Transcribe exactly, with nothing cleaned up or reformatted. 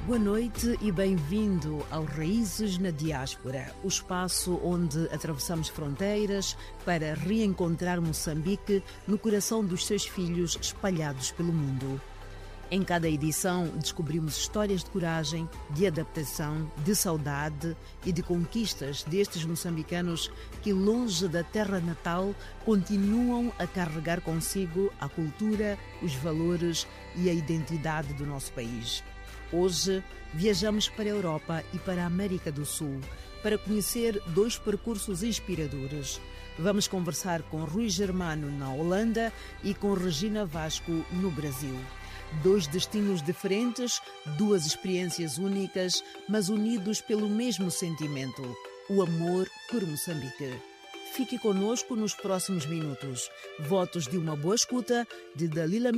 Boa noite e bem-vindo ao Raízes na Diáspora, o espaço onde atravessamos fronteiras para reencontrar Moçambique no coração dos seus filhos espalhados pelo mundo. Em cada edição, descobrimos histórias de coragem, de adaptação, de saudade e de conquistas destes moçambicanos que, longe da terra natal, continuam a carregar consigo a cultura, os valores e a identidade do nosso país. Hoje, viajamos para a Europa e para a América do Sul para conhecer dois percursos inspiradores. Vamos conversar com Rui Germano na Holanda e com Regina Vasco no Brasil. Dois destinos diferentes, duas experiências únicas, mas unidos pelo mesmo sentimento, o amor por Moçambique. Fique conosco nos próximos minutos. Votos de uma boa escuta de Dalila